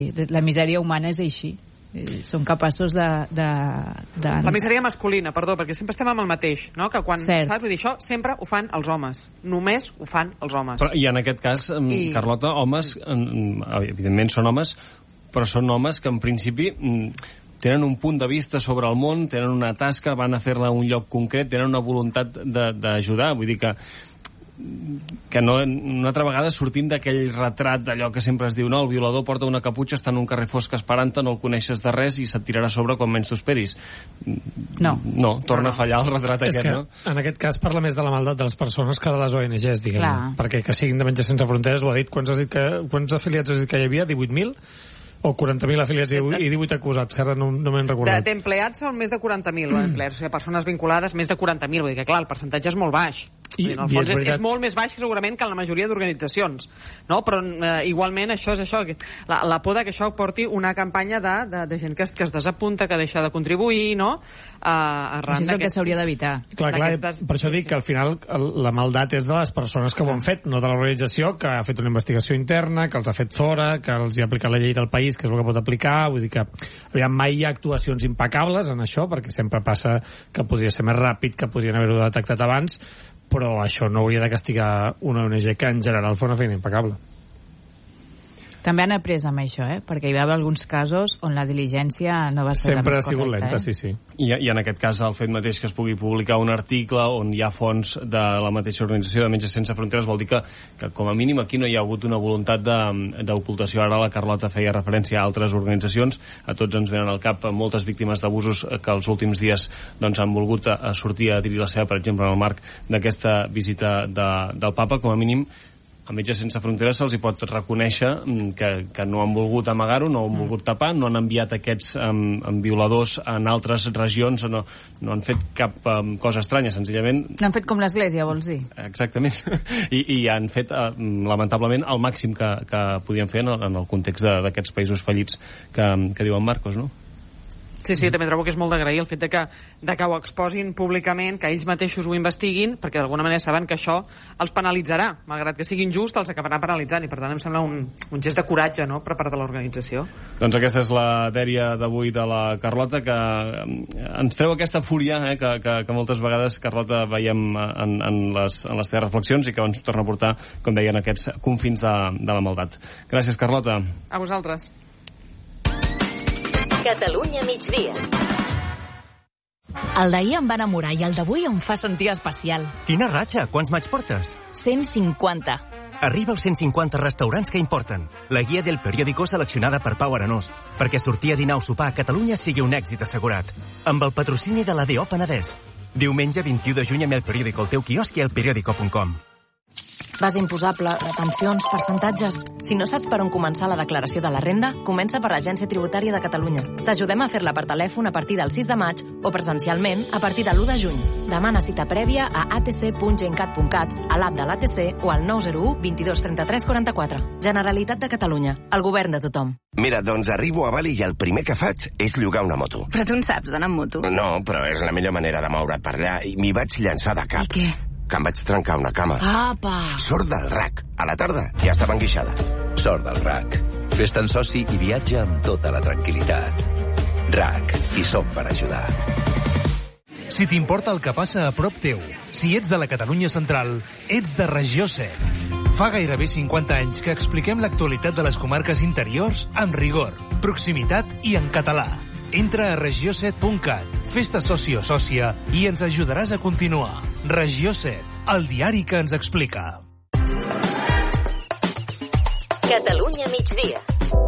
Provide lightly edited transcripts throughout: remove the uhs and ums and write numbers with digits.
La misèria humana és així. Són capaços de... La misèria masculina, perdó, perquè sempre estem amb el mateix, no? Que quan saps, vull dir, això sempre ho fan els homes. Només ho fan els homes. Però, i en aquest cas, Carlota, homes, evidentment són homes, però són homes que en principi tenen un punt de vista sobre el món, tenen una tasca, van a fer-la a un lloc concret, tenen una voluntat d'ajudar. Vull dir que no, una altra vegada sortim d'aquell retrat d'allò que sempre es diu, no, el violador porta una caputxa, està en un carrer fosc esperant-te, no el coneixes de res i se't tirarà a sobre quan menys t'ho esperis. No, torna a fallar el retrat aquest, no? En aquest cas parla més de la maldat de les persones que de les ONGs, diguem, perquè que siguin de Metges Sense Fronteres, ho ha dit, quants afiliats has dit que hi havia? 18.000? O 40.000 afiliats i 18 acusats, que ara no m'he recordat. D'empleats són més de 40.000, empleats, o sigui, persones vinculades, més de 40.000, vull dir que, clar, el percentatge és molt baix. En el fons és molt més baix segurament que en la majoria d'organitzacions, no? Però igualment això és això, la por que això porti una campanya de gent que es desapunta, que deixa de contribuir, no? Això és el que s'hauria d'evitar. Clar, per això dic que al final la maldat és de les persones que ho han fet, no de l'organització que ha fet una investigació interna, que els ha fet fora, que els ha aplicat la llei del país, que és el que pot aplicar. Vull dir que mai hi ha actuacions impecables en això, perquè sempre passa que podria ser més ràpid, que podrien haver-ho detectat abans, però això no hauria de castigar una ONG que en general fa una feina impecable. També han après amb això, perquè hi va haver alguns casos on la diligència no va ser sempre ha sigut lenta, sí. I en aquest cas el fet mateix que es pugui publicar un article on hi ha fons de la mateixa organització de Metges Sense Fronteres vol dir que com a mínim aquí no hi ha hagut una voluntat d'ocultació. Ara la Carlota feia referència a altres organitzacions, a tots ens venen al cap moltes víctimes d'abusos que els últims dies han volgut sortir a dir la seva, per exemple, en el marc d'aquesta visita del papa. Com a mínim a Metges Sense Fronteres se'ls hi pot reconèixer que no han volgut amagar-ho, no han volgut tapar, no han enviat aquests violadors en altres regions, no han fet cap cosa estranya, senzillament. No han fet com l'Església, vols dir? Exactament. I han fet, lamentablement, el màxim que podien fer en el context d'aquests països fallits que diuen Marcos, no? Sí, també trobo que és molt d'agrair el fet de que ho exposin públicament, que ells mateixos ho investiguin, perquè d'alguna manera saben que això els penalitzarà. Malgrat que sigui injust, els acabarà penalitzant, i per tant em sembla un gest de coratge, no?, per part de l'organització. Doncs aquesta és la dèria d'avui de la Carlota, que ens treu aquesta fúria que moltes vegades, Carlota, veiem en les teves reflexions i que ens torna a portar, com deien, aquests confins de la maldat. Gràcies, Carlota. A vosaltres. Catalunya migdia. El d'ahir em va enamorar i el d'avui em fa sentir especial. Quina ratxa? Quants maig portes? 150. Arriba als 150 restaurants que importen. La guia del periòdico seleccionada per Pau Arenós, perquè sortir a dinar o sopar a Catalunya sigui un èxit assegurat. Amb el patrocini de l'ADO Penedès. Diumenge 21 de juny amb el periòdico al teu quiosc i al periódico.com. Base imposable, retencions, percentatges... Si no saps per on començar la declaració de la renda, comença per l'Agència Tributària de Catalunya. T'ajudem a fer-la per telèfon a partir del 6 de maig o presencialment a partir de l'1 de juny. Demana cita prèvia a atc.gencat.cat, a l'app de l'ATC o al 901 22 33 44. Generalitat de Catalunya, el govern de tothom. Mira, doncs arribo a Bali i el primer que faig és llogar una moto. Però tu en saps d'anar amb moto? No, però és la millor manera de moure't per allà i m'hi vaig llançar de cap. I què? Que em vaig trencar una cama. Apa! Sort del RAC. A la tarda ja estava enguixada. Sort del RAC. Fes-te'n soci i viatja amb tota la tranquil·litat. RAC. Hi som per ajudar. Si t'importa el que passa a prop teu, si ets de la Catalunya central, ets de Regió 7. Fa gairebé 50 anys que expliquem l'actualitat de les comarques interiors amb rigor, proximitat i en català. Entra a regió7.cat, fes-te soci o sòcia i ens ajudaràs a continuar. Regió 7, el diari que ens explica. Catalunya migdia.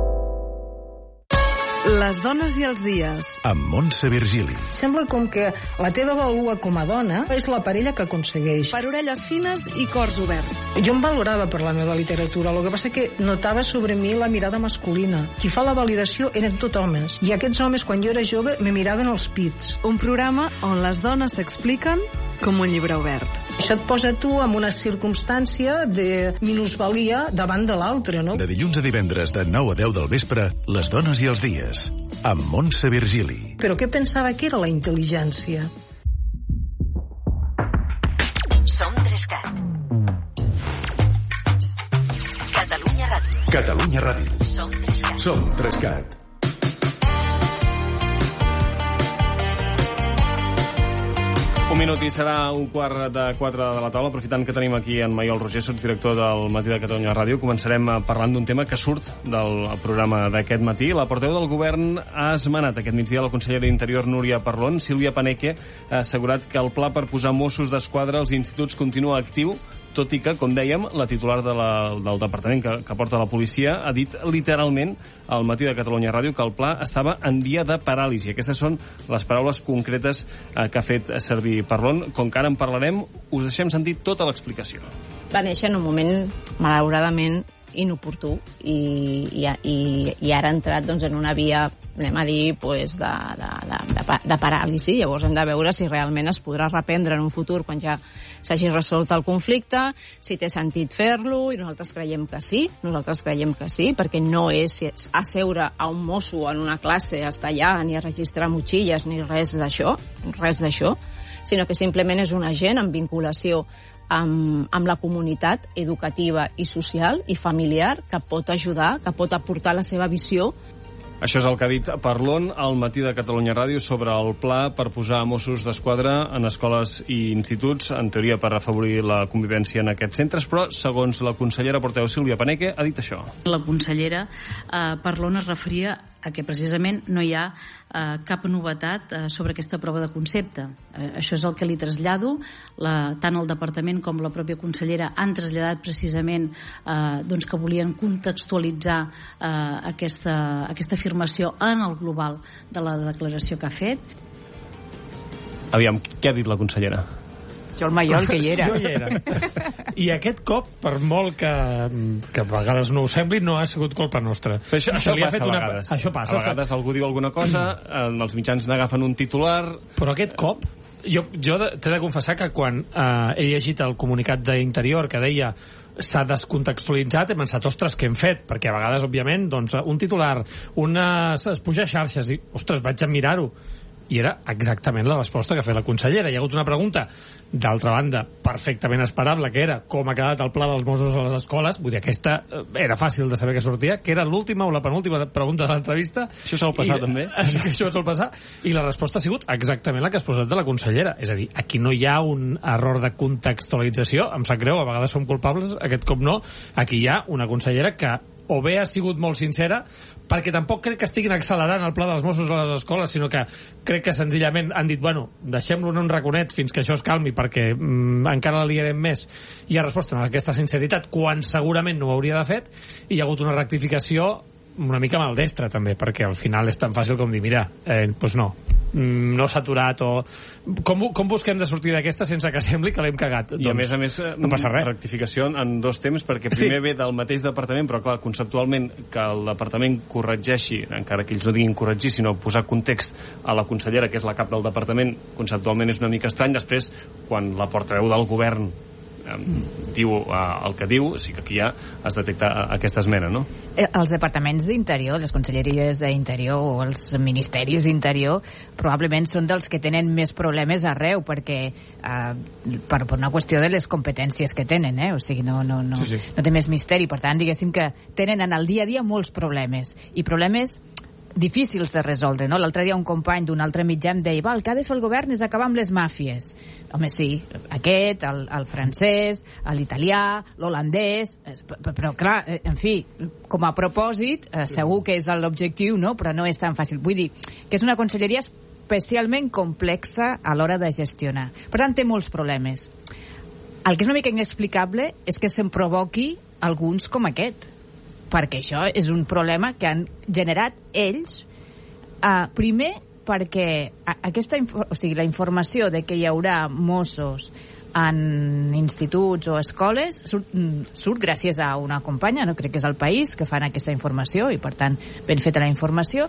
Les dones i els dies. Amb Montse Virgili. Sembla com que la teva vàlua com a dona és la parella que aconsegueix. Per orelles fines i cors oberts. Jo em valorava per la meva literatura, el que passa que notava sobre mi la mirada masculina. Qui fa la validació eren tot homes. I aquests homes, quan jo era jove, me miraven els pits. Un programa on les dones s'expliquen com un llibre obert. Això et posa tu en una circumstància de minusvalia davant de l'altre, no? De dilluns a divendres de 9 a 10 del vespre, Les dones i els dies, amb Montse Virgili. Però què pensava que era la intel·ligència? Som 3cat. Catalunya Ràdio. Catalunya Ràdio. Som 3CAT. Un minut i serà 3:45 de la taula. Aprofitant que tenim aquí en Maiol Roger, sotsdirector del Matí de Catalunya Ràdio, començarem parlant d'un tema que surt del programa d'aquest matí. La portaveu del govern ha esmenat aquest migdia la consellera d'Interior Núria Parlon. Sílvia Paneque ha assegurat que el pla per posar Mossos d'Esquadra als instituts continua actiu, tot i que, com dèiem, la titular del departament que porta la policia ha dit literalment al Matí de Catalunya Ràdio que el pla estava en via de paràlisi. Aquestes són les paraules concretes que ha fet servir Parlon. Com que ara en parlarem, us deixem sentir tota l'explicació. Va néixer en un moment, malauradament, inoportú i ara ha entrat en una via, anem a dir, de paràlisi. Llavors hem de veure si realment es podrà reprendre en un futur quan ja s'hagi resolt el conflicte, si té sentit fer-lo, i nosaltres creiem que sí, perquè no és asseure a un mosso en una classe, a estar allà, ni a registrar motxilles, ni res d'això, sinó que simplement és un agent en vinculació amb la comunitat educativa i social i familiar que pot ajudar, que pot aportar la seva visió. Això és el que ha dit Parlon al Matí de Catalunya Ràdio sobre el pla per posar Mossos d'Esquadra en escoles i instituts, en teoria per afavorir la convivència en aquests centres, però segons la consellera portaveu Sílvia Paneque ha dit això. La consellera Parlon es referia a que precisament no hi ha cap novetat sobre aquesta prova de concepte. Això és el que li trasllado. Tant el departament com la pròpia consellera han traslladat precisament que volien contextualitzar aquesta afirmació en el global de la declaració que ha fet. Aviam, què ha dit la consellera? Jo el Maiol, que hi era. Jo hi era. I aquest cop, per molt que a vegades no ho sembli, no ha sigut culpa nostra. Això passa a vegades. Això passa. A vegades algú diu alguna cosa, els mitjans n'agafen un titular... Però aquest cop, jo t'he de confessar que quan he llegit el comunicat d'Interior que deia s'ha descontextualitzat, he pensat, ostres, què hem fet? Perquè a vegades, òbviament, un titular, es puja a xarxes i, ostres, vaig a mirar-ho. I era exactament la resposta que ha fet la consellera. Hi ha hagut una pregunta, d'altra banda, perfectament esperable, que era com ha quedat el pla dels Mossos a les escoles. Vull dir, aquesta era fàcil de saber que sortia, que era l'última o la penúltima pregunta de l'entrevista. Això sol passar, també. Això sol passar. I la resposta ha sigut exactament la que ha exposat de la consellera. És a dir, aquí no hi ha un error de contextualització. Em sap greu, a vegades som culpables, aquest cop no. Aquí hi ha una consellera que o bé ha sigut molt sincera, perquè tampoc crec que estiguin accelerant el pla dels Mossos a les escoles, sinó que crec que senzillament han dit, bueno, deixem-lo en un raconet fins que això es calmi perquè encara la liarem més, i ha respost amb aquesta sinceritat quan segurament no ho hauria de fet, i hi ha hagut una rectificació una mica maldestra també, perquè al final és tan fàcil com dir, mira, doncs no s'ha aturat, o com busquem de sortir d'aquesta sense que sembli que l'hem cagat? I a més no passa res. Rectificació en dos temps, perquè primer ve del mateix departament, però clar, conceptualment que el departament corregeixi, encara que ells no diguin corregir, sinó posar context a la consellera, que és la cap del departament, conceptualment és una mica estrany. Després, quan la portaveu del govern diu el que diu, sí que aquí ja es detecta aquesta esmena, no? Els departaments d'interior, les conselleries d'interior o els ministeris d'interior probablement són dels que tenen més problemes arreu, perquè per una qüestió de les competències que tenen, o sigui, no té més misteri. Per tant, diguéssim que tenen en el dia a dia molts problemes, i problemes difícils de resoldre, no? L'altre dia un company d'un altre mitjà em deia, el que ha de fer el govern és acabar amb les màfies. Home, sí, aquest, el francès, l'italià, l'holandès, però clar, en fi, com a propòsit, segur que és l'objectiu, no? Però no és tan fàcil. Vull dir que és una conselleria especialment complexa a l'hora de gestionar. Per tant, té molts problemes. El que és una mica inexplicable és que se'n provoqui alguns com aquest, perquè això és un problema que han generat ells, primer perquè la informació de que hi haurà Mossos en instituts o escoles surt gràcies a una companya, no crec que és El País, que fan aquesta informació, i per tant ben feta la informació.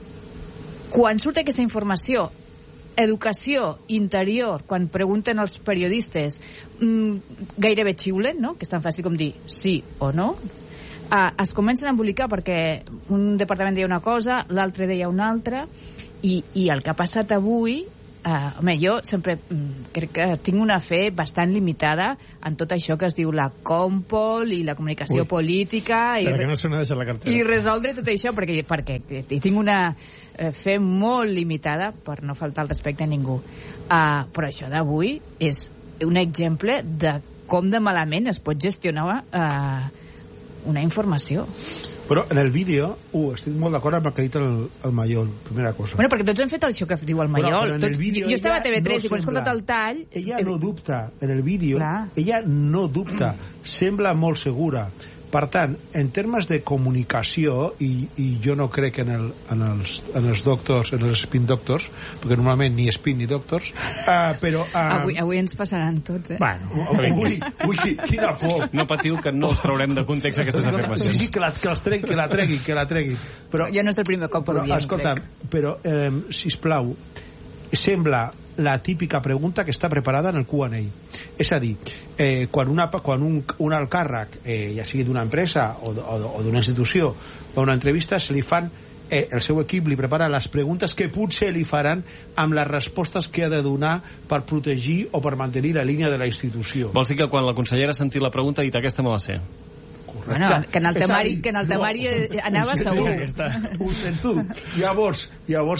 Quan surt aquesta informació, Educació, Interior, quan pregunten als periodistes, gairebé xiulen, no? Que és tan fàcil com dir sí o no. Es comencen a embolicar perquè un departament deia una cosa, l'altre deia una altra, i el que ha passat avui home, jo sempre crec que tinc una fe bastant limitada en tot això que es diu la Compol i la comunicació política i resoldre tot això, perquè hi tinc una fe molt limitada per no faltar el respecte a ningú. Però això d'avui és un exemple de com de malament es pot gestionar una informació. Però en el vídeo, estic molt d'acord amb el que ha dit el Mayol, primera cosa. Bueno, perquè tots hem fet això que diu el Mayol. Jo estava a TV3 i quan he escoltat el tall... Ella no dubta, en el vídeo, ella no dubta, sembla molt segura. Per tant, en termes de comunicació, i jo no crec en els doctors, en els spin doctors, perquè normalment ni spin ni doctors, però... Avui ens passaran tots, Bueno, ui, quina por. No patiu, que no els traurem de context aquestes afirmacions. Sí, que la treguin. Però, ja no és el primer cop que ho diem, escolta, però, sisplau, sembla la típica pregunta que està preparada en el Q&A. És a dir, quan un alt càrrec, ja sigui d'una empresa o d'una institució, o una entrevista, se li fan, el seu equip li prepara les preguntes que potser li faran amb les respostes que ha de donar per protegir o per mantenir la línia de la institució. Vols dir que quan la consellera ha sentit la pregunta ha dit aquesta me la sé? Bueno, que en el temari anava segur. Ho sento. Llavors,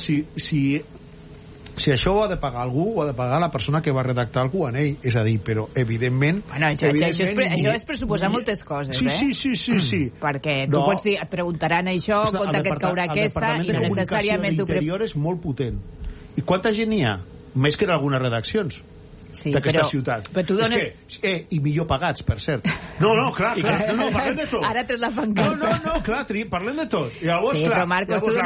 si això ho ha de pagar algú, ho ha de pagar la persona que va redactar el Q&A. És a dir, però evidentment... Bueno, això és pressuposar moltes coses, Sí. Perquè tu pots dir, et preguntaran això, compte que et caurà aquesta, i no necessàriament... El Departament és molt potent. I quanta gent n'hi ha? Més que en algunes redaccions. d'aquesta ciutat. Però tu dones... I millor pagats, per cert. No, clar, no, parlem de tot. Ara tret la pancarta. No, clar, parlem de tot. Llavors, sí, però Marcos, tu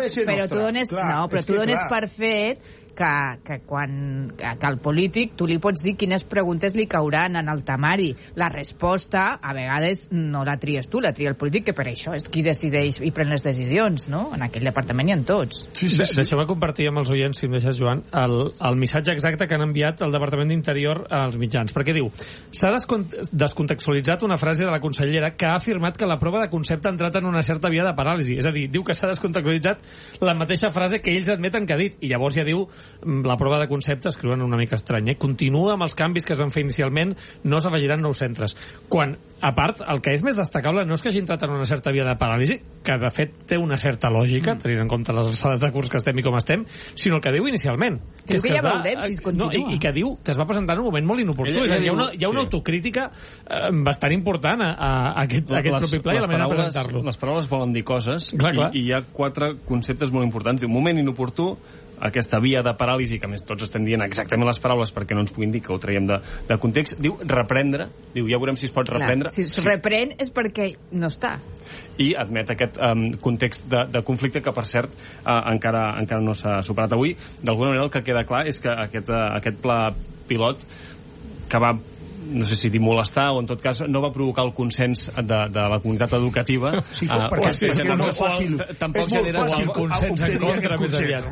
dones per fet que quan el polític tu li pots dir quines preguntes li cauran en el temari. La resposta a vegades no la tries tu, la tria el polític, que per això és qui decideix i pren les decisions, no? En aquell departament hi ha tots. Sí. Deixeu-me compartir amb els oients, si em deixes, Joan, el missatge exacte que han enviat el Departament d'Interior als mitjans, perquè diu: s'ha descontextualitzat una frase de la consellera que ha afirmat que la prova de concepte ha entrat en una certa via de paràlisi. És a dir, diu que s'ha descontextualitzat la mateixa frase que ells admeten que ha dit, i llavors ja diu la prova de concepte, escriuen una mica estrany, continua amb els canvis que es van fer inicialment, no s'afegiran nous centres. Quan, a part, el que és més destacable no és que hagi entrat en una certa via de paràlisi, que de fet té una certa lògica, tenint en compte les alçades de curs que estem i com estem, sinó el que diu inicialment. Que ja veurem si es continua. I que diu que es va presentar en un moment molt inoportú. Hi ha una autocrítica bastant important a aquest propi pla i a la manera de presentar-lo. Les paraules volen dir coses, i hi ha 4 conceptes molt importants. Diu, moment inoportú, aquesta via de paràlisi, que a més tots estem dient exactament les paraules perquè no ens puguin dir que ho traiem de context. Diu reprendre, diu ja veurem si es pot reprendre. Si es reprèn és perquè no està. I admet aquest context de conflicte que, per cert, encara no s'ha superat avui. D'alguna manera el que queda clar és que aquest pla pilot, que va, no sé si dir molestar, o en tot cas no va provocar el consens de la comunitat educativa. Sí, perquè és molt fàcil. Tampoc genera el consens en contra més aviat.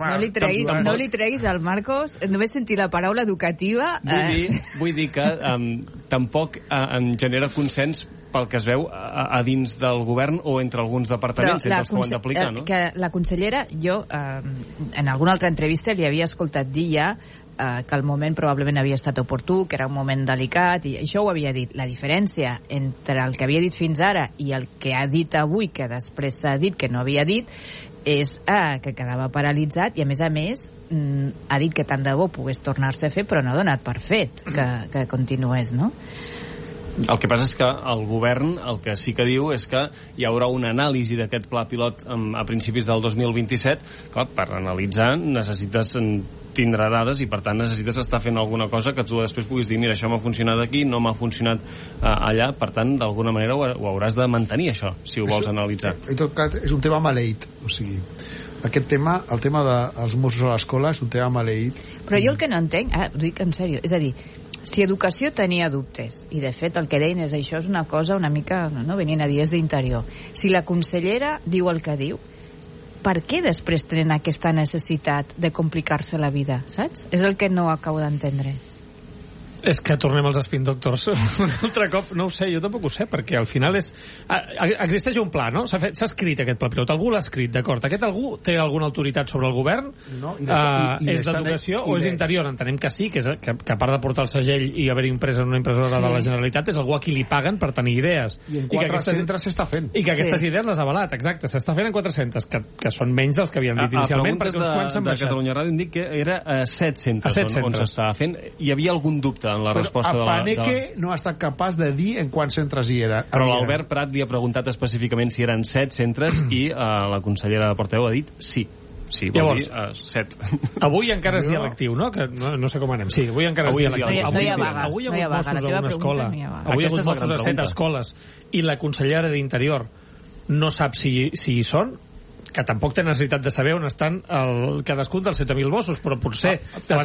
No li treguis al Marcos, només sentir la paraula educativa. Vull dir que tampoc en genera consens pel que es veu a dins del govern o entre alguns departaments, entre els que ho han d'aplicar, no? Que la consellera, jo en alguna altra entrevista li havia escoltat dir ja que el moment probablement havia estat oportú, que era un moment delicat, i això ho havia dit. La diferència entre el que havia dit fins ara i el que ha dit avui, que després s'ha dit que no havia dit, és que quedava paralitzat, i a més ha dit que tant de bo pogués tornar-se a fer, però no ha donat per fet que continués, no? El que passa és que el govern el que sí que diu és que hi haurà una anàlisi d'aquest pla pilot a principis del 2027. Clar, per analitzar necessites tindre dades i per tant necessites estar fent alguna cosa que tu després puguis dir, mira, això m'ha funcionat aquí, no m'ha funcionat allà. Per tant, d'alguna manera ho hauràs de mantenir, això, si ho vols analitzar. En tot cas, és un tema maleït, o sigui, aquest tema, el tema dels Mossos a l'escola és un tema maleït. Però jo el que no entenc, ho dic en sèrio, és a dir, si Educació tenia dubtes, i de fet el que deien és això, és una cosa una mica, no, venint a dies d'Interior. Si la consellera diu el que diu, per què després tenen aquesta necessitat de complicar-se la vida, saps? És el que no acabo d'entendre. És que tornem als Spin Doctors un altre cop, no ho sé, jo tampoc ho sé, perquè al final existeix un pla, no? S'ha escrit aquest pla pilot, algú l'ha escrit, d'acord. Aquest algú té alguna autoritat sobre el govern? No, és d'educació o és d'interior? Entenem que sí, que a part de portar el segell i haver impresa en una impressora de la Generalitat, és algú a qui li paguen per tenir idees. I en 4 centres s'està fent. I que aquestes idees les ha avalat, exacte. S'està fent en 4 centres, que són menys dels que havien dit inicialment, perquè uns quants s'han baixat. A Catalunya Ràdio em dic que era 7 centres on s'estava fent. Hi havia algun dubte en la resposta de la... Paneque no ha estat capaç de dir en quants centres hi era. Però l'Albert Prat li ha preguntat específicament si eren 7 centres i la consellera de Porteu ha dit sí. Sí, llavors, 7. Avui encara és dia lectiu, no? Que no sé com anem. Sí, avui encara és dia lectiu. No hi ha vagues. Avui hi ha hagut Mossos a una escola. Avui hi ha hagut Mossos a 7 escoles. I la consellera d'Interior no sap si hi són, que tampoc té necessitat de saber on estan cadascun dels 7.000 Mossos, però potser davant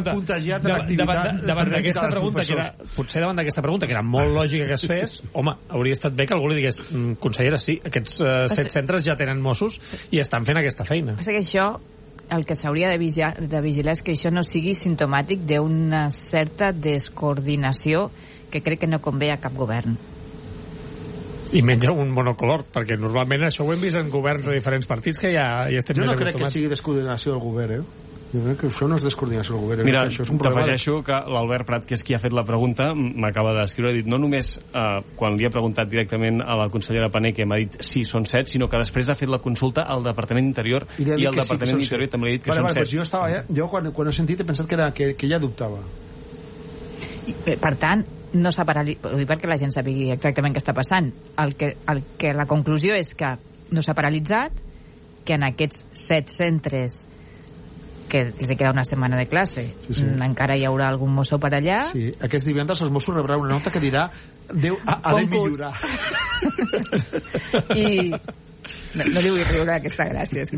d'aquesta pregunta que era molt lògica que es fes, home, hauria estat bé que algú li digués consellera, sí, aquests 7 centres ja tenen Mossos i estan fent aquesta feina. Passa que això, el que s'hauria de vigilar és que això no sigui simptomàtic d'una certa descoordinació que crec que no convé a cap govern. I menys un monocolor, perquè normalment això ho hem vist en governs de diferents partits que ja estem més acostumats. Jo no crec que sigui descoordinació del govern, Jo crec que això no és descoordinació del govern. Mira, això és un t'afegeixo que l'Albert Prat, que és qui ha fet la pregunta, m'acaba d'escriure, ha dit, no només quan li ha preguntat directament a la consellera Paneque m'ha dit sí, són 7, sinó que després ha fet la consulta al Departament d'Interior i el Departament d'Interior també li ha dit que són 7. Jo quan he sentit he pensat que ja dubtava. Per tant, no s'ha paralitzat, perquè la gent sàpigui exactament què està passant. El que la conclusió és que no s'ha paralitzat, que en aquests 7 centres que els queda una setmana de classe, encara hi haurà algun mosso per allà. Sí, aquests divendres els Mossos rebran una nota que dirà Déu ha de millorar. I no li vull riure aquesta gràcia,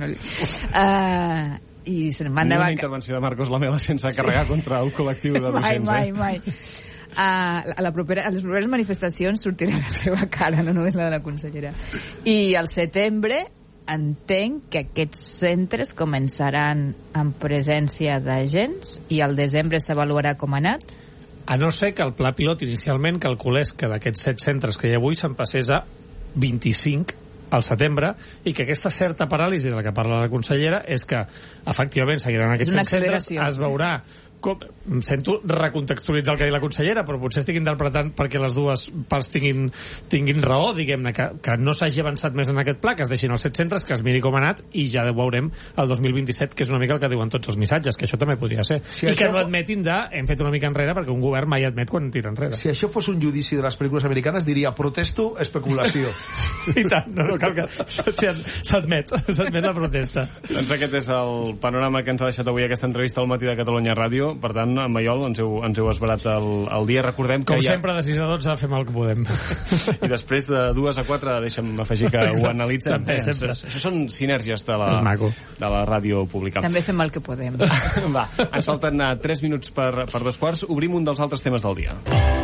i se'n van una intervenció de Marcos Lamela sense carregar contra el col·lectiu de docents. Mai. A les properes manifestacions sortirà la seva cara, no només la de la consellera. I al setembre entenc que aquests centres començaran amb presència d'agents i al desembre s'avaluarà com ha anat? A no ser que el pla pilot inicialment calculés que d'aquests 7 centres que hi ha avui se'n passés a 25 al setembre, i que aquesta certa paràlisi de la que parla la consellera és que efectivament seguiran aquests centres, es veurà em sento recontextualitzar el que ha dit la consellera, però potser estic interpretant perquè les dues parts tinguin raó, diguem-ne, que no s'hagi avançat més en aquest pla, que es deixin els 7 centres, que es miri com ha anat, i ja ho veurem el 2027, que és una mica el que diuen tots els missatges, que això també podria ser. I que no admetin hem fet una mica enrere, perquè un govern mai admet quan tira enrere. Si això fos un judici de les pel·lícules americanes, diria protesto, especulació. I tant, no cal que s'admet la protesta. Doncs aquest és el panorama que ens ha deixat avui aquesta entrevista al Matí de Catalunya Ràdio. Per tant, en Maiol, ens heu esbarat el dia. Recordem que com sempre, de 6 a 12 fem el que podem. I després de 2 a 4, deixa'm afegir que ho analitzen. Sempre. Això són sinergies de la ràdio pública. També fem el que podem. Va, ens falten 3 minuts per 2:15. Obrim un dels altres temes del dia.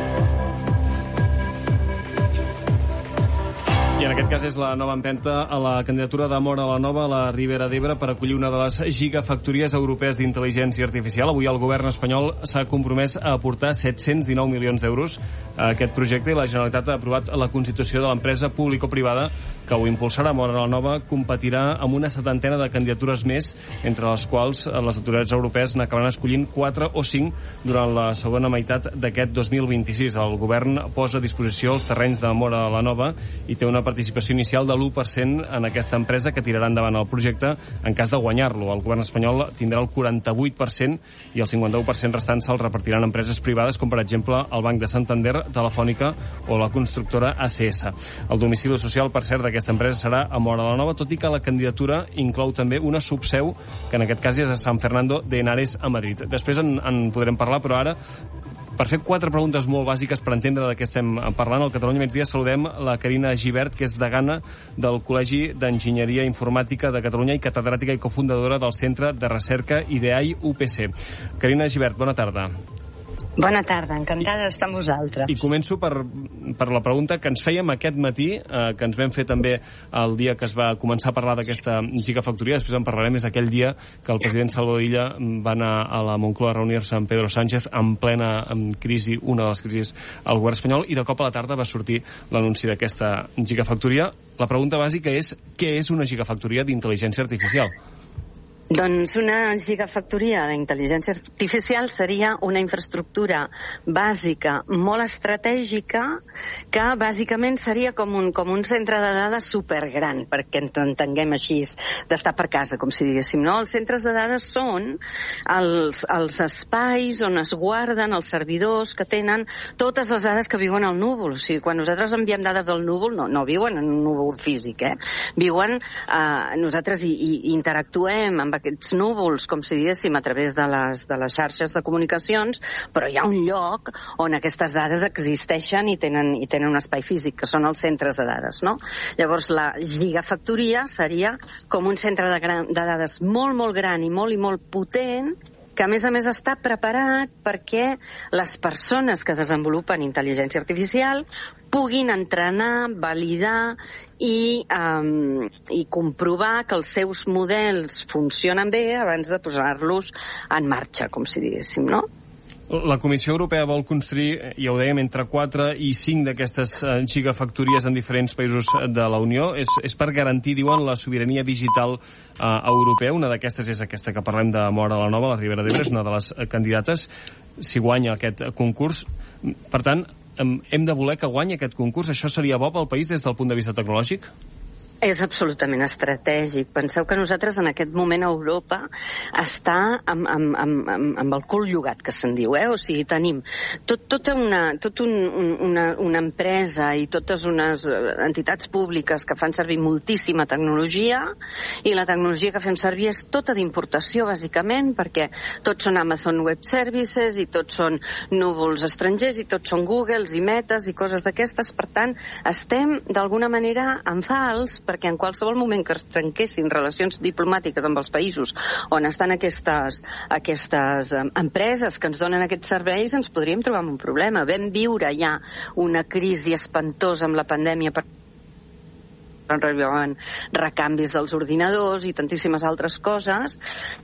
I en aquest cas és la nova empenta a la candidatura de Móra la Nova a la Ribera d'Ebre per acollir una de les gigafactories europees d'intel·ligència artificial. Avui el govern espanyol s'ha compromès a aportar 719 milions d'euros a aquest projecte i la Generalitat ha aprovat la constitució de l'empresa público-privada que ho impulsarà. Móra la Nova competirà amb una 70ena de candidatures més, entre les quals les autoritats europees n'acabaran escollint 4 o 5 durant la segona meitat d'aquest 2026. El govern posa a disposició els terrenys de Móra la Nova i té una participació inicial de l'1% en aquesta empresa que tirarà endavant el projecte en cas de guanyar-lo. El govern espanyol tindrà el 48% i el 51% restant se'l repartiran empreses privades com per exemple el Banc de Santander, Telefònica o la constructora ACS. El domicili social, per cert, d'aquesta empresa serà a Móra la Nova, tot i que la candidatura inclou també una subseu que en aquest cas és a San Fernando de Henares a Madrid. Després en podrem parlar, però ara per fer 4 preguntes molt bàsiques per entendre de què estem parlant, al Catalunya Migdia saludem la Carina Gibert, que és degana del Col·legi d'Enginyeria Informàtica de Catalunya i catedràtica i cofundadora del Centre de Recerca IDEAI UPC. Carina Gibert, bona tarda. Bona tarda, encantada d'estar amb vosaltres. I començo per la pregunta que ens fèiem aquest matí, que ens vam fer també el dia que es va començar a parlar d'aquesta gigafactoria, després en parlarem, és aquell dia que el president Salvador Illa va anar a la Moncloa a reunir-se amb Pedro Sánchez en plena crisi, una de les crisis al govern espanyol, i de cop a la tarda va sortir l'anunci d'aquesta gigafactoria. La pregunta bàsica és: què és una gigafactoria d'intel·ligència artificial? Doncs una gigafactoria d'intel·ligència artificial seria una infraestructura bàsica molt estratègica que bàsicament seria com un centre de dades supergran, perquè ens entenguem així, d'estar per casa, com si diguéssim, no? Els centres de dades són els espais on es guarden els servidors que tenen totes les dades que viuen al núvol. O sigui, quan nosaltres enviem dades al núvol, no viuen en un núvol físic, viuen, nosaltres hi interactuem amb aquests núvols, com si diguéssim, a través de les xarxes de comunicacions, però hi ha un lloc on aquestes dades existeixen i tenen un espai físic, que són els centres de dades, no? Llavors, la gigafactoria seria com un centre de dades molt, molt gran i molt potent, que a més està preparat perquè les persones que desenvolupen intel·ligència artificial puguin entrenar, validar i comprovar que els seus models funcionen bé abans de posar-los en marxa, com si diguéssim, no? La Comissió Europea vol construir, ja ho dèiem, entre 4 i 5 d'aquestes gigafactories en diferents països de la Unió. És per garantir, diuen, la sobirania digital europea. Una d'aquestes és aquesta que parlem de Móra la Nova, la Ribera d'Ebre, és una de les candidates, si guanya aquest concurs. Per tant, hem de voler que guanyi aquest concurs. Això seria bo pel país des del punt de vista tecnològic? És absolutament estratègic. Penseu que nosaltres en aquest moment a Europa està amb el cul llogat, que se'n diu, O sigui, tenim tota una empresa i totes unes entitats públiques que fan servir moltíssima tecnologia, i la tecnologia que fem servir és tota d'importació, bàsicament, perquè tots són Amazon Web Services i tots són núvols estrangers i tots són Googles i Metes i coses d'aquestes. Per tant, estem d'alguna manera en fals, perquè en qualsevol moment que es trenquessin relacions diplomàtiques amb els països on estan aquestes empreses que ens donen aquests serveis, ens podríem trobar amb un problema. Vam viure ja una crisi espantosa amb la pandèmia per arribaven recanvis dels ordinadors i tantíssimes altres coses,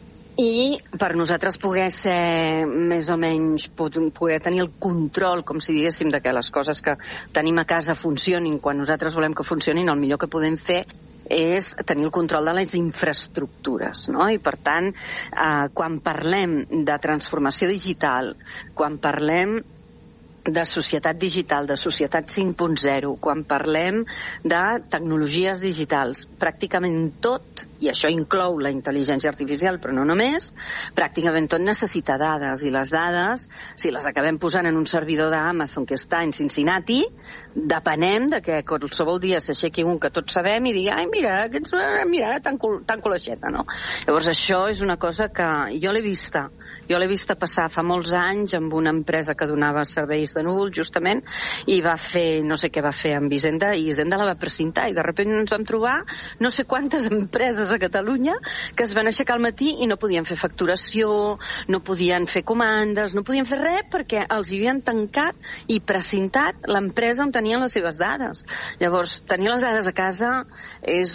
i per nosaltres poder ser més o menys, poder tenir el control, com si diguéssim, de que les coses que tenim a casa funcionin quan nosaltres volem que funcionin, el millor que podem fer és tenir el control de les infraestructures, no? I per tant, quan parlem de transformació digital, quan parlem de societat digital, de societat 5.0, quan parlem de tecnologies digitals, pràcticament tot, i això inclou la intel·ligència artificial, però no només, pràcticament tot necessita dades, i les dades, si les acabem posant en un servidor d'Amazon que està en Cincinnati, depenem de que qualsevol dia s'aixequi un que tots sabem i digui, ai, mira, tanco l'aixeta, no? Llavors, això és una cosa que jo l'he vista passar fa molts anys amb una empresa que donava serveis de núvol, justament, i va fer, no sé què va fer amb Hisenda, i Hisenda la va precintar, i de sobte ens vam trobar no sé quantes empreses a Catalunya que es van aixecar al matí i no podien fer facturació, no podien fer comandes, no podien fer res perquè els havien tancat i precintat l'empresa on tenien les seves dades. Llavors, tenir les dades a casa és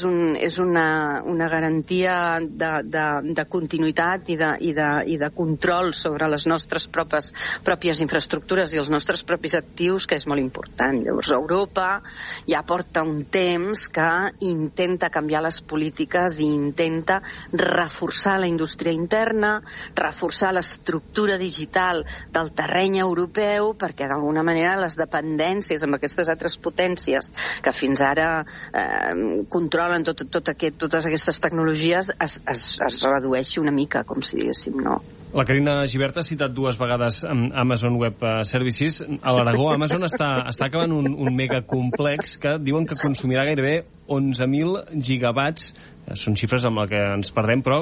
una garantia de continuïtat i de control sobre les nostres pròpies infraestructures i els nostres propis actius, que és molt important. Llavors, Europa ja porta un temps que intenta canviar les polítiques i intenta reforçar la indústria interna, reforçar l'estructura digital del terreny europeu, perquè d'alguna manera les dependències amb aquestes altres potències que fins ara controlen totes aquestes tecnologies es redueixi una mica, com si diguéssim, no? La Carina Gibert ha citat 2 vegades Amazon Web Services. A l'Aragó, Amazon està acabant un megacomplex que diuen que consumirà gairebé 11.000 gigawatts. Són xifres amb les que ens perdem, però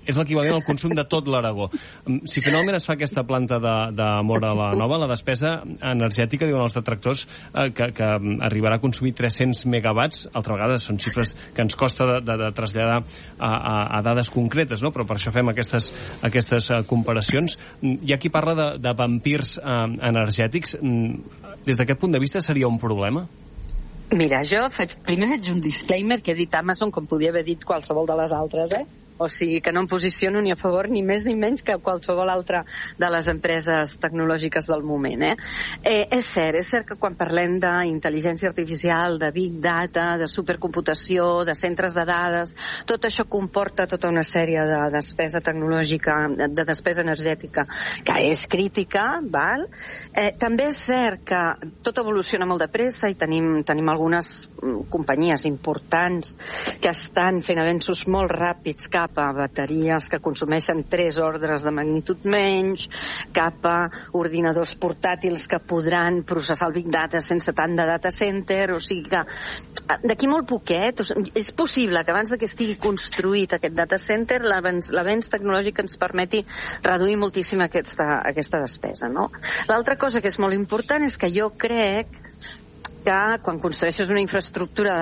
és l'equivalent al consum de tot l'Aragó. Si finalment es fa aquesta planta de Móra la Nova, la despesa energètica, diuen els detractors, que arribarà a consumir 300 megawatts, altra vegada són xifres que ens costa de traslladar a dades concretes, no? Però per això fem aquestes comparacions. Hi ha qui parla de vampirs energètics. Des d'aquest punt de vista seria un problema? Mira, primer faig un disclaimer que he dit Amazon com podia haver dit qualsevol de les altres, O sigui, que no em posiciono ni a favor ni més ni menys que qualsevol altra de les empreses tecnològiques del moment, És cert que quan parlem d'intel·ligència artificial, de big data, de supercomputació, de centres de dades, tot això comporta tota una sèrie de despesa tecnològica, de despesa energètica, que és crítica, val? També és cert que tot evoluciona molt de pressa i tenim algunes companyies importants que estan fent avenços molt ràpids cap a bateries que consumeixen 3 ordres de magnitud menys, cap a ordinadors portàtils que podran processar el Big Data sense tant de data center, o sigui que d'aquí molt poquet, és possible que abans que estigui construït aquest data center l'avenç tecnològic ens permeti reduir moltíssim aquesta despesa, no? L'altra cosa que és molt important és que jo crec que quan construeixes una infraestructura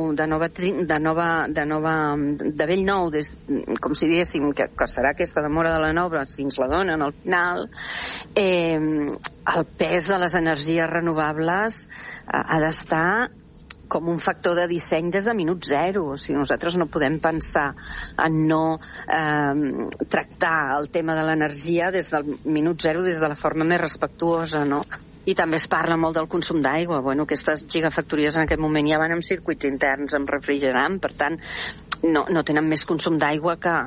de bell nou, com si diguéssim que serà aquesta de Móra de la Nova, si ens la donen al final, el pes de les energies renovables ha d'estar com un factor de disseny des de minut zero. O sigui, nosaltres no podem pensar en no tractar el tema de l'energia des del minut zero, des de la forma més respectuosa, no? I també es parla molt del consum d'aigua. Bueno, aquestes gigafactories en aquest moment ja van amb circuits interns, amb refrigerant, per tant, no tenen més consum d'aigua que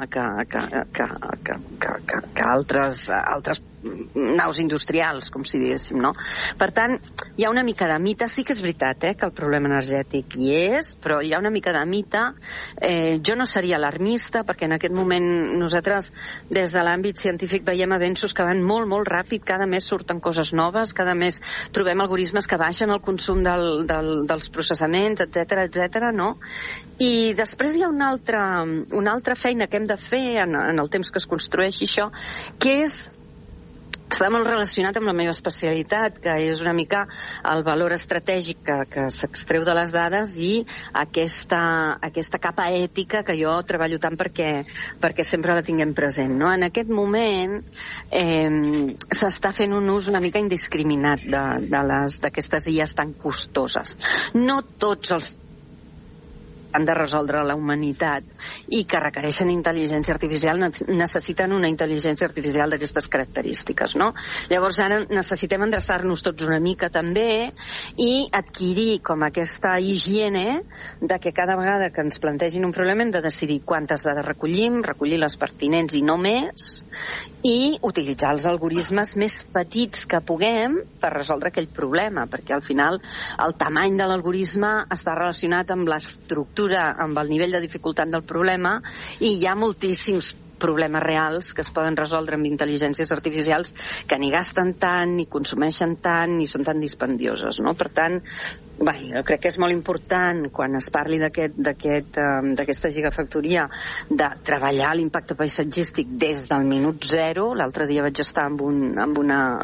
altres naus industrials, com si diguéssim, no? Per tant, hi ha una mica de mite. Sí que és veritat, que el problema energètic hi és, però hi ha una mica de mite. Jo no seria alarmista, perquè en aquest moment nosaltres, des de l'àmbit científic, veiem avenços que van molt, molt ràpid. Cada mes surten coses noves, cada mes trobem algoritmes que baixen el consum dels processaments, etc., no? I després hi ha una altra feina que hem de fer en el temps que es construeixi això, que està molt relacionat amb la meva especialitat, que és una mica el valor estratègic que s'extreu de les dades i aquesta capa ètica que jo treballo tant perquè sempre la tinguem present, no? En aquest moment s'està fent un ús una mica indiscriminat d'aquestes IAs tan costoses. No tots els han de resoldre la humanitat i que requereixen intel·ligència artificial necessiten una intel·ligència artificial d'aquestes característiques, no? Llavors ara necessitem endreçar-nos tots una mica també i adquirir com aquesta higiene de que cada vegada que ens plantegin un problema hem de decidir quantes dades recollir les pertinents i no més, i utilitzar els algoritmes més petits que puguem per resoldre aquell problema, perquè al final el tamany de l'algoritme està relacionat amb l'estructura, amb el nivell de dificultat del problema, i hi ha moltíssims problemes reals que es poden resoldre amb intel·ligències artificials que ni gasten tant, ni consumeixen tant, ni són tan dispendioses, no? Per tant, jo crec que és molt important, quan es parli d'aquesta gigafactoria, de treballar l'impacte paisatgístic des del minut zero. L'altre dia vaig estar amb una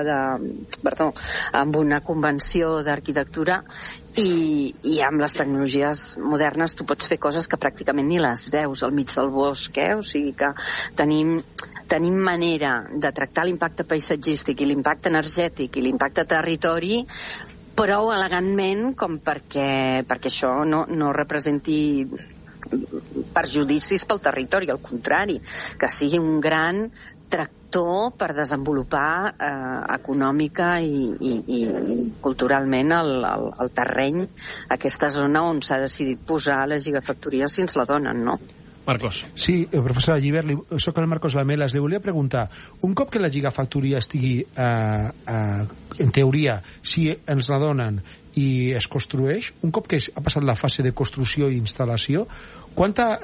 convenció d'arquitectura i amb les tecnologies modernes tu pots fer coses que pràcticament ni les veus al mig del bosc, o sigui que tenim manera de tractar l'impacte paisatgístic i l'impacte energètic i l'impacte territori prou elegantment com perquè això no representi perjudicis pel territori, al contrari, que sigui un gran tractor per desenvolupar econòmica i culturalment el terreny, aquesta zona on s'ha decidit posar la gigafactoria si ens la donen, no? Marcos. Sí, professora Llibert, soc el Marcos Lamelas. Li volia preguntar, un cop que la gigafactoria estigui, en teoria, si ens la donen i es construeix, un cop que ha passat la fase de construcció i instal·lació, quanta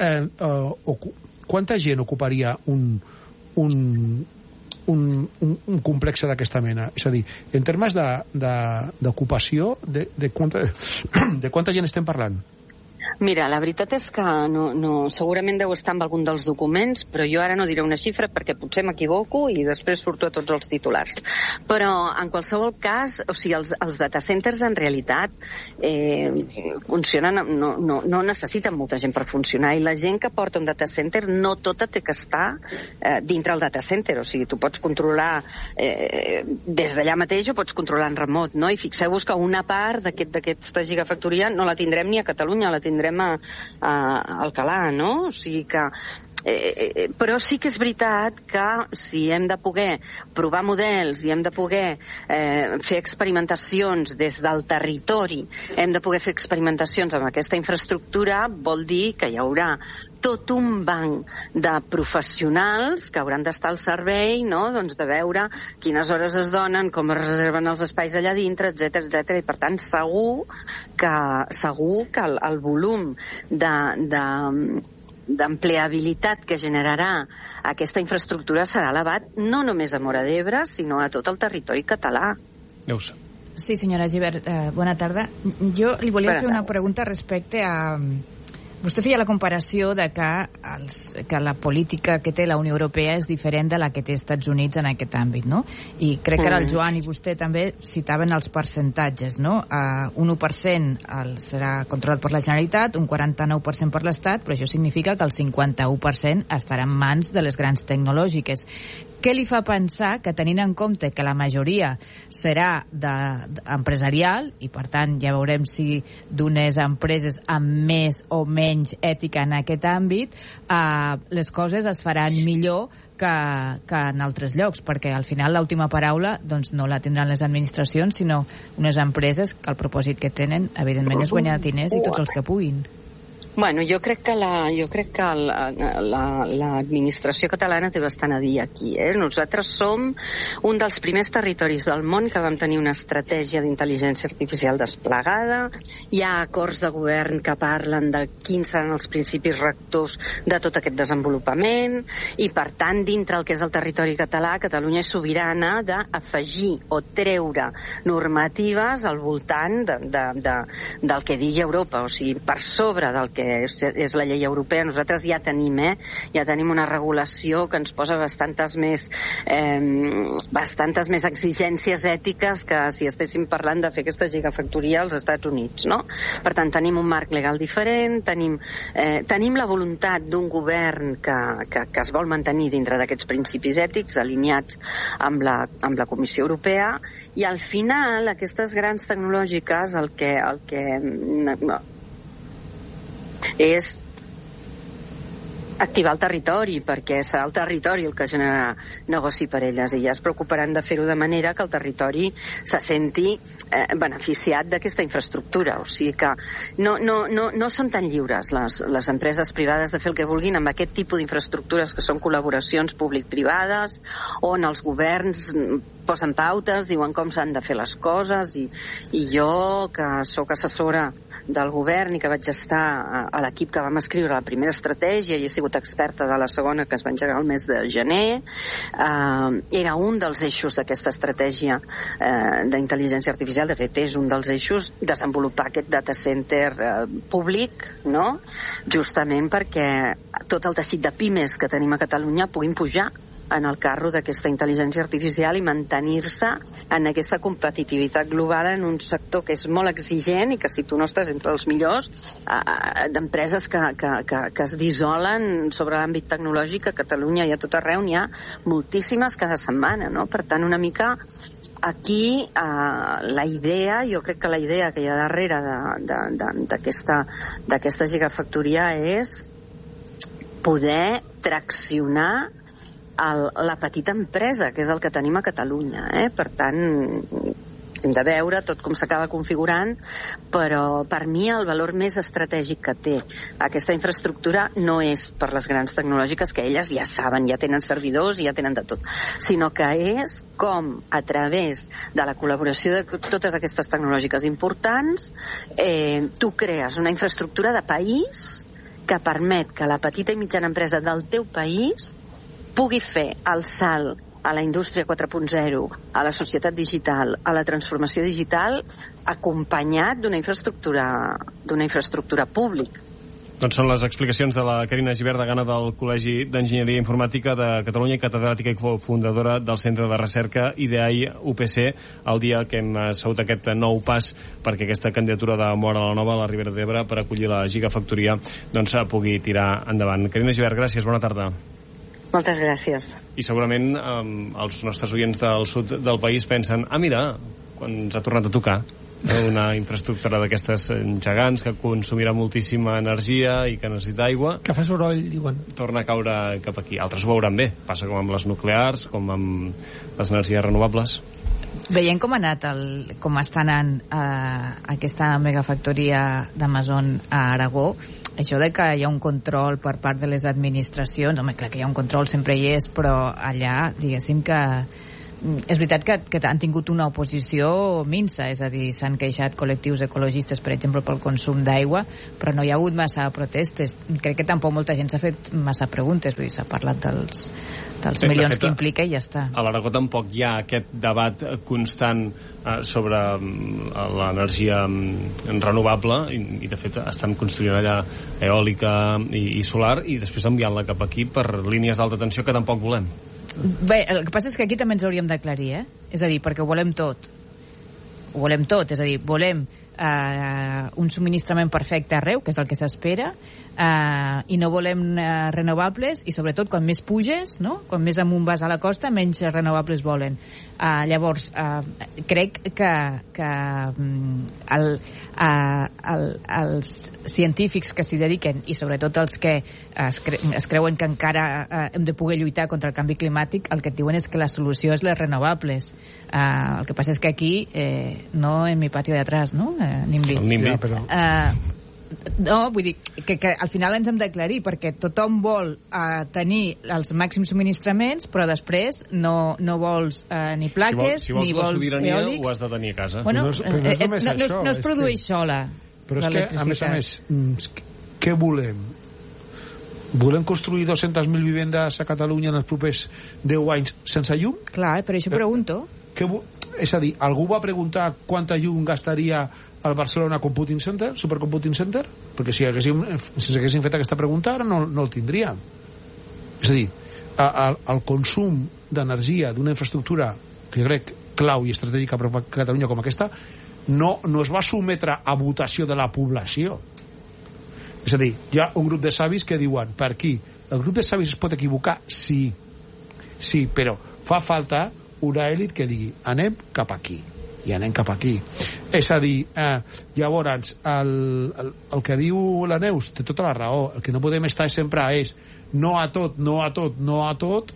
gent ocuparia un complex d'aquesta mena? És a dir, en termes d'ocupació, de quanta gent estem parlant? Mira, la veritat és que segurament deu estar en algun dels documents, però jo ara no diré una xifra perquè potser m'equivoco i després surto a tots els titulars. Però, en qualsevol cas, o sigui, els data centers en realitat funcionen, no necessiten molta gent per funcionar, i la gent que porta un data center no tota té que estar dintre el data center, o sigui, tu pots controlar des d'allà mateix o pots controlar en remot, no? I fixeu-vos que una part d'aquesta gigafactoria no la tindrem ni a Catalunya, la tindrem a Alcalà, no? O sigui que però sí que és veritat que si hem de poder provar models i hem de poder fer experimentacions des del territori, hem de poder fer experimentacions amb aquesta infraestructura, vol dir que hi haurà tot un banc de professionals que hauran d'estar al servei, no? Doncs de veure quines hores es donen, com es reserven els espais allà dintre, etc. I per tant segur que el volum d'empleabilitat que generarà aquesta infraestructura serà elevat no només a Móra d'Ebre, sinó a tot el territori català. Neus. Sí, senyora Gibert, bona tarda. Jo li volia fer una pregunta respecte a... Vostè feia la comparació de que la política que té la Unió Europea és diferent de la que té Estats Units en aquest àmbit, no? I crec que ara el Joan i vostè també citaven els percentatges, no? Un 1% serà controlat per la Generalitat, un 49% per l'Estat, però això significa que el 51% estarà en mans de les grans tecnològiques. Què li fa pensar que, tenint en compte que la majoria serà empresarial, i per tant ja veurem si d'unes empreses amb més o menys ètica en aquest àmbit, les coses es faran millor que en altres llocs, perquè al final l'última paraula doncs, no la tindran les administracions, sinó unes empreses que el propòsit que tenen, evidentment, és guanyar diners i tots els que puguin. Bueno, jo crec que l'administració catalana té bastant a dir aquí. Nosaltres som un dels primers territoris del món que vam tenir una estratègia d'intel·ligència artificial desplegada. Hi ha acords de govern que parlen de quins seran els principis rectors de tot aquest desenvolupament i, per tant, dintre el que és el territori català, Catalunya és sobirana d'afegir o treure normatives al voltant del que digui Europa. O sigui, per sobre del que és la llei europea, nosaltres ja tenim una regulació que ens posa bastantes més exigències ètiques que si estéssim parlant de fer aquesta gigafactoria als Estats Units, no? Per tant, tenim un marc legal diferent, tenim la voluntat d'un govern que es vol mantenir dintre d'aquests principis ètics alineats amb la Comissió Europea, i al final aquestes grans tecnològiques el que és activar el territori, perquè serà el territori el que generarà negoci per elles, i ja es preocuparan de fer-ho de manera que el territori se senti beneficiat d'aquesta infraestructura. O sigui que no són tan lliures les empreses privades de fer el que vulguin amb aquest tipus d'infraestructures que són col·laboracions públic-privades, on els governs posen pautes, diuen com s'han de fer les coses, i jo, que sóc assessora del govern i que vaig estar a l'equip que vam escriure la primera estratègia i he sigut experta de la segona, que es va engegar el mes de gener, era un dels eixos d'aquesta estratègia d'intel·ligència artificial. De fet, és un dels eixos desenvolupar aquest data center públic, no? Justament perquè tot el teixit de pimes que tenim a Catalunya puguin pujar en el carro d'aquesta intel·ligència artificial i mantenir-se en aquesta competitivitat global en un sector que és molt exigent i que si tu no estàs entre els millors d'empreses que es dissolen sobre l'àmbit tecnològic a Catalunya i a tot arreu n'hi ha moltíssimes cada setmana, no? Per tant, una mica aquí la idea, jo crec que la idea que hi ha darrere d'aquesta gigafactoria és poder traccionar la petita empresa, que és el que tenim a Catalunya. Per tant, hem de veure tot com s'acaba configurant, però per mi el valor més estratègic que té aquesta infraestructura no és per les grans tecnològiques, que elles ja saben, ja tenen servidors i ja tenen de tot, sinó que és com a través de la col·laboració de totes aquestes tecnològiques importants tu crees una infraestructura de país que permet que la petita i mitjana empresa del teu país pugui fer el salt a la indústria 4.0, a la societat digital, a la transformació digital, acompanyat d'una infraestructura pública. Doncs són les explicacions de la Carina Gibert, degana del Col·legi d'Enginyeria Informàtica de Catalunya i catedràtica i fundadora del Centre de Recerca IDEAI UPC, el dia que hem sabut aquest nou pas perquè aquesta candidatura de Móra la Nova a la Ribera d'Ebre per acollir la gigafactoria doncs pugui tirar endavant. Carina Gibert, gràcies, bona tarda. Moltes gràcies. I segurament els nostres oients del sud del país pensen, mira, quan ens ha tornat a tocar una infraestructura d'aquestes gegants que consumirà moltíssima energia i que necessita aigua. Que fa soroll, diuen. Torna a caure cap aquí. Altres ho veuran bé. Passa com amb les nuclears, com amb les energies renovables. Veient com ha anat com està anant aquesta megafactoria d'Amazon a Aragó, això de que hi ha un control per part de les administracions, home, clar que hi ha un control, sempre hi és, però allà, diguéssim que és veritat que han tingut una oposició minsa, és a dir, s'han queixat col·lectius ecologistes, per exemple, pel consum d'aigua, però no hi ha hagut massa protestes. Crec que tampoc molta gent s'ha fet massa preguntes, vull dir, s'ha parlat dels milions que implica i ja està. A l'Aragó tampoc hi ha aquest debat constant sobre l'energia renovable i de fet estan construint allà eòlica i solar i després enviant-la cap aquí per línies d'alta tensió que tampoc volem. Bé, el que passa és que aquí també ens hauríem d'aclarir, és a dir, perquè ho volem tot, és a dir, volem un subministrament perfecte arreu, que és el que s'espera, i no volem renovables, i sobretot quan més puges, no? Quan més amunt vas a la costa, menys renovables volen. Llavors, crec que els científics que s'hi dediquen, i sobretot els que es creuen que encara hem de poder lluitar contra el canvi climàtic, el que et diuen és que la solució és les renovables. El que passa és que aquí, no en mi patio de atrás, no? NIMBY. Ja, però... No, vull dir que al final ens hem d'aclarir, perquè tothom vol tenir els màxims subministraments, però després no vols ni plaques, si vols ni la vols sobirania, eòlics. Ho has de tenir a casa. Bueno, no es produeix sola. Però és que, a més, què volem? Volem construir 200.000 vivendes a Catalunya en els propers 10 anys sense llum? Clar, per això pregunto. És a dir, algú va preguntar quanta llum gastaria al Barcelona Computing Center, Supercomputing Center? Perquè si haguéssim fet aquesta pregunta ara no el tindríem. És a dir, el consum d'energia d'una infraestructura que jo crec clau i estratègica per a Catalunya com aquesta no es va sotmetre a votació de la població. És a dir, hi ha un grup de savis que diuen per aquí. El grup de savis es pot equivocar? Sí, però fa falta una èlit que digui anem cap aquí i anem cap aquí. És a dir, llavors el que diu la Neus té tota la raó. El que no podem estar sempre és no a tot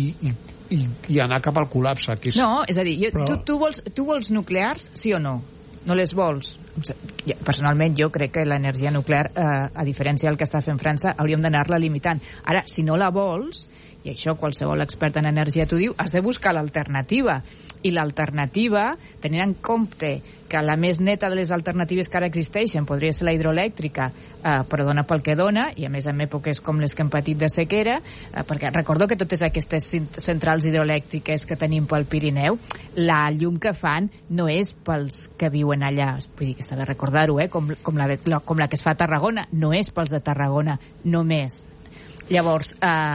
i anar cap al col·lapse, que és... No, és a dir, tu vols nuclears, sí o no? No les vols? Personalment jo crec que l'energia nuclear, a diferència del que està fent França, hauríem d'anar-la limitant. Ara, si no la vols, i això qualsevol expert en energia t'ho diu, has de buscar l'alternativa. I l'alternativa, tenint en compte que la més neta de les alternatives que ara existeixen podria ser la hidroelèctrica, però dona pel que dona, i a més en èpoques com les que hem patit de sequera, perquè recordo que totes aquestes centrals hidroelèctriques que tenim pel Pirineu, la llum que fan no és pels que viuen allà, vull dir que està bé recordar-ho, com la que es fa a Tarragona, no és pels de Tarragona només. Llavors,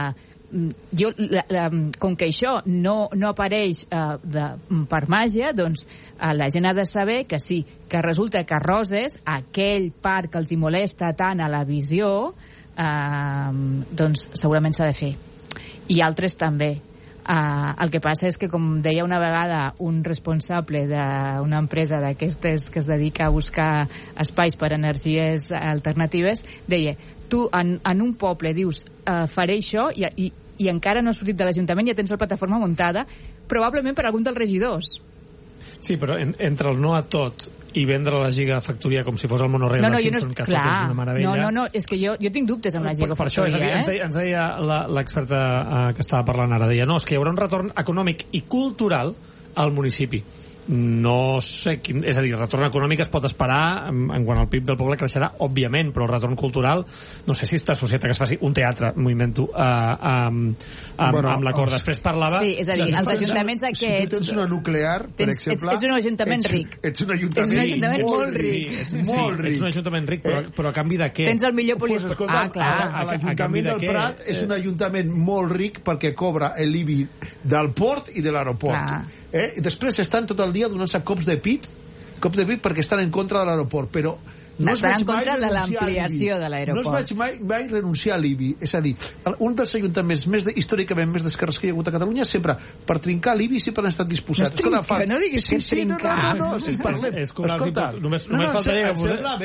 com que això no apareix per màgia, doncs la gent ha de saber que sí, que resulta que Roses, aquell parc que els hi molesta tant a la visió, doncs segurament s'ha de fer, i altres també. El que passa és que, com deia una vegada un responsable d'una empresa d'aquestes que es dedica a buscar espais per a energies alternatives, deia, tu en un poble dius faré això i encara no has sortit de l'Ajuntament i ja tens la plataforma muntada, probablement per algun dels regidors. Sí, però entre el no a tot i vendre la gigafactoria com si fos el monorail de Simpson, que tot és una meravella... No, és que jo tinc dubtes amb la gigafactoria. Per això, ens deia l'experta que estava parlant ara, deia, no, és que hi haurà un retorn econòmic i cultural al municipi. no sé és a dir, el retorn econòmic es pot esperar en quant al PIB del poble creixerà, òbviament, però el retorn cultural no sé si està associat a que es faci un teatre, m'ho invento, amb l'acord. Després parlava... Sí, és a dir, els ajuntaments aquests... Si tu tens una nuclear, per exemple... Ets un ajuntament ric. Ets un ajuntament molt ric. Ets un ajuntament ric, però a canvi de què? Tens el millor policia... Clar. L'Ajuntament del Prat és un ajuntament molt ric perquè cobra l'IBI del port i de l'aeroport. I després estan tot el dia donant-se cops de pit perquè estan en contra de l'aeroport, però no es vaig mai de l'ampliació de l'aeroport. No es vaig mai renunciar a l'IBI. És a dir, un dels ajuntaments històricament més d'esquerres que hi ha hagut a Catalunya, sempre, per trincar l'IBI, sempre han estat disposats. No diguis que trincar. No, parlem. Escolta, només faltaria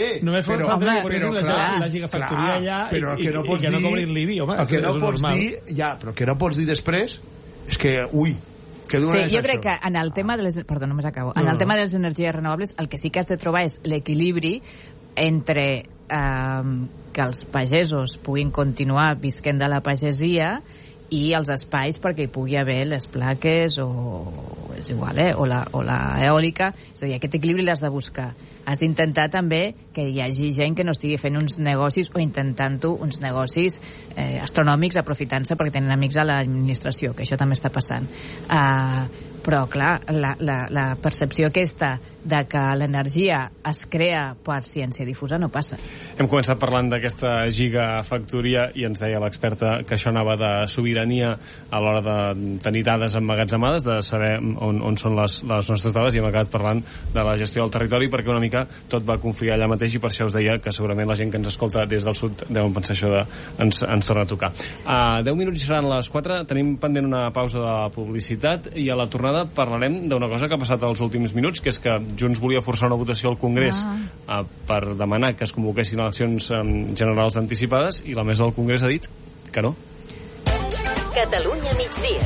la gigafactoria allà i que no cobrin l'IBI, home. Però que no pots dir després és que, jo crec que en el tema de les... Perdó, només acabo. En el tema de les energies renovables, el que sí que has de trobar és l'equilibri entre que els pagesos puguin continuar visquent de la pagesia i els espais perquè hi pugui haver les plaques o és igual, o la eòlica. És a dir, aquest equilibri l'has de buscar. Has d'intentar també que hi hagi gent que no estigui fent uns negocis o intentant-ho uns negocis astronòmics aprofitant-se perquè tenen amics a l'administració, que això també està passant. Però, clar, la percepció aquesta de que l'energia es crea per ciència difusa no passa. Hem començat parlant d'aquesta gigafactoria i ens deia l'experta que això anava de sobirania a l'hora de tenir dades emmagatzemades, de saber on són les nostres dades, i hem acabat parlant de la gestió del territori perquè una mica tot va confiar allà mateix, i per això us deia que segurament la gent que ens escolta des del sud deuen pensar això de ens torna a tocar. 10 minuts seran les 4, tenim pendent una pausa de publicitat i a la tornada parlarem d'una cosa que ha passat els últims minuts, que és que Junts volia forçar una votació al Congrés per demanar que es convoquessin eleccions generals anticipades, i la mesa del Congrés ha dit que no. Catalunya migdia.